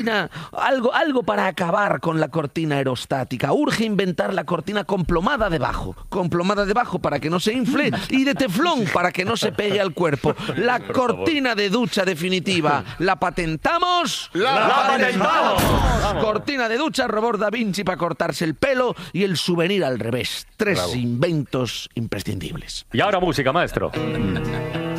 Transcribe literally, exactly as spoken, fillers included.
Algo, algo para acabar con la cortina aerostática. Urge inventar la cortina con plomada debajo. Con plomada debajo para que no se infle y de teflón para que no se pegue al cuerpo. La cortina de ducha definitiva. ¿La patentamos? ¡La, la patentamos! patentamos! Cortina de ducha, robot Da Vinci para cortarse el pelo y el souvenir al revés. Tres Bravo. Inventos imprescindibles. Y ahora música, maestro.